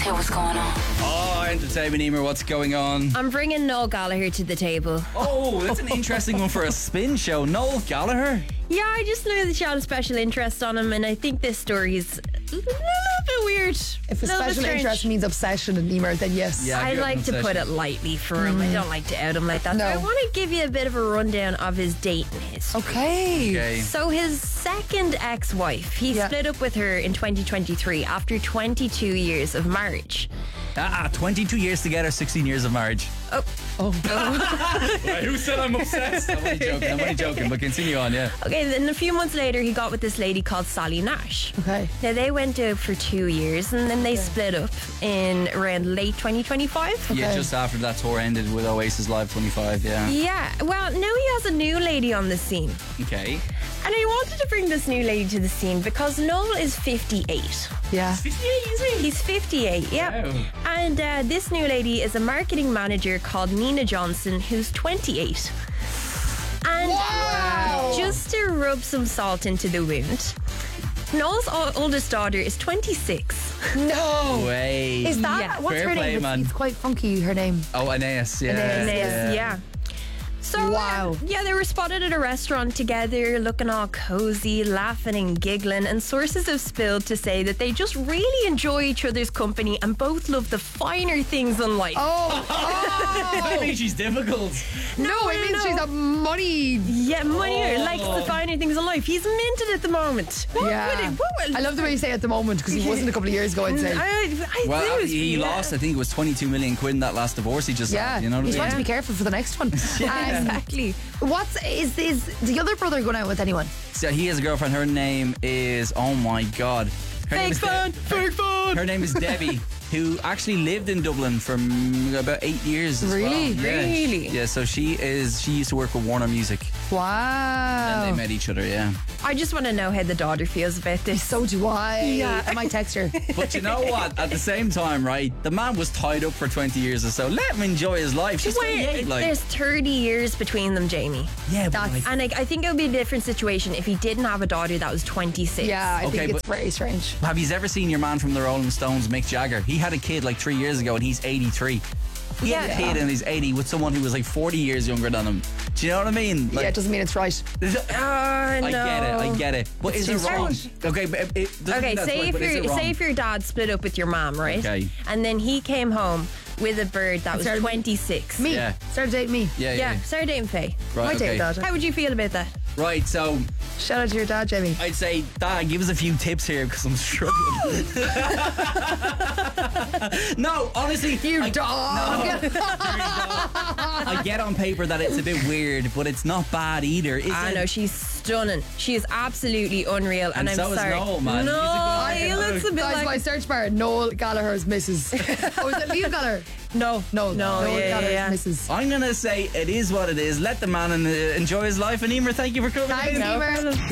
Hey, what's going on? Oh, entertainment, Emer, what's going on? I'm bringing Noel Gallagher to the table. Oh, that's an interesting one for a spin show. Noel Gallagher? Yeah, I just knew that you had a special interest on him, and I think this story is a little bit weird. If a special interest means obsession in Emer, then yes. Yeah. I good like to obsession. put it lightly for him. I don't like to out him like that. No. So I want to give you a bit of a rundown of his dating history. Okay. Okay. So his second ex-wife, he split up with her in 2023 after 22 years of marriage. 22 years together, 16 years of marriage. Who said I'm obsessed? I'm only joking, but continue on, yeah. Okay, then a few months later, he got with this lady called Sally Nash. Okay. Now, they went out for 2 years, and then they split up in around late 2025. Yeah, Okay. just after that tour ended with Oasis Live 25, yeah. Yeah, well, now he has a new lady on the scene. Okay. And I wanted to bring this new lady to the scene because Noel is 58. Yeah. 58, is he? He's 58, yep. Wow. And this new lady is a marketing manager called Nina Johnson, who's 28. And just to rub some salt into the wound, Noel's oldest daughter is 26. No. Way. Is that Yeah. what's Fair her play, name? man. It's quite funky. Her name. Oh, Aeneas, yeah. Aeneas, Yeah. So, Wow. they were spotted at a restaurant together, looking all cozy, laughing and giggling, and sources have spilled to say that they just really enjoy each other's company and both love the finer things in life. I think she's difficult. No, it means she's a money. Yeah, money likes the finer things in life. He's minted at the moment. Yeah. I love the way you say at the moment because he wasn't a couple of years ago, I'd say. I Well, do. he lost, I think it was 22 million quid in that last divorce he just Yeah. had. You know what I He's mean? trying to be careful for the next one. Exactly. Is the other brother going out with anyone? So he has a girlfriend. Her name is, oh my God. Her name is Her name is Debbie, who actually lived in Dublin for about 8 years. As Really? Well. Yeah. Really? Yeah, so she used to work with Warner Music. Wow. And they met each other, yeah. I just want to know how the daughter feels about this. So do I. Yeah. I might text her. But you know what? At the same time, right, the man was tied up for 20 years or so. Let him enjoy his life. She's 28, like. There's 30 years between them, Jamie. Yeah, but That's- like, And I think it would be a different situation if he didn't have a daughter that was 26. Yeah, I Okay, think it's but- very strange. have you ever seen your man from the Rolling Stones, Mick Jagger? He had a kid like 3 years ago and he's 83. He had a kid and he's 80 with someone who was like 40 years younger than him. Do you know what I mean? Like, Yeah, it doesn't mean it's right. I get it. But is it too wrong? strange. Okay, but it doesn't Okay, mean that's say right, if but is it wrong? say if your dad split up with your mom, right? Okay. And then he came home with a bird that was Started- 26. Me. Yeah. Started dating me. Yeah. Sorry, dating Faye. Right, My date, Dad. How would you feel about that? Right, so Shout out to your dad, Jamie. I'd say, Dad, give us a few tips here because I'm struggling. No, honestly, You dog. I get on paper that it's a bit weird, but it's not bad either. Is I it? know, she's stunning. She is absolutely unreal, and I'm so is sorry. Noel, man. No, He's a good he looks a bit Guys, my like search bar, Noel Gallagher's Mrs. Oh, is it Liam Gallagher? no, No, Noel yeah, Gallagher's yeah. Mrs. I'm gonna say it is what it is. Let the man enjoy his life. And Emer, thank you for coming Thanks, in. Emer.